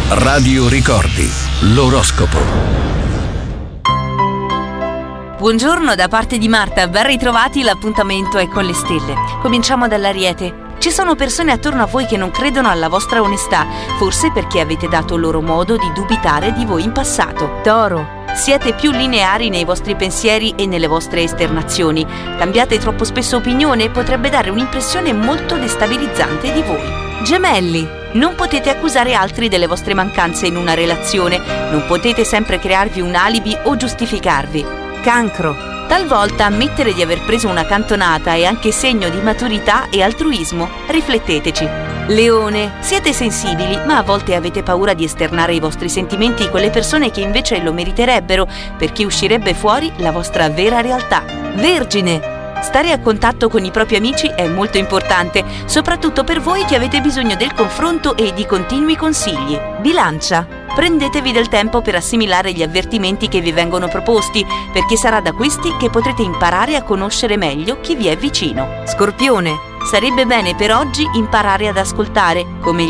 Radio Ricordi, l'oroscopo. Buongiorno da parte di Marta, ben ritrovati, l'appuntamento è con le stelle. Cominciamo dall'Ariete. Ci sono persone attorno a voi che non credono alla vostra onestà, forse perché avete dato loro modo di dubitare di voi in passato. Toro. Siete più lineari nei vostri pensieri e nelle vostre esternazioni. Cambiate troppo spesso opinione e potrebbe dare un'impressione molto destabilizzante di voi. Gemelli. Non potete accusare altri delle vostre mancanze in una relazione. Non potete sempre crearvi un alibi o giustificarvi. Cancro. Talvolta ammettere di aver preso una cantonata è anche segno di maturità e altruismo. Rifletteteci. Leone, siete sensibili, ma a volte avete paura di esternare i vostri sentimenti con le persone che invece lo meriterebbero, perché uscirebbe fuori la vostra vera realtà. Vergine, stare a contatto con i propri amici è molto importante, soprattutto per voi che avete bisogno del confronto e di continui consigli. Bilancia, prendetevi del tempo per assimilare gli avvertimenti che vi vengono proposti, perché sarà da questi che potrete imparare a conoscere meglio chi vi è vicino. Scorpione, sarebbe bene per oggi imparare ad ascoltare, come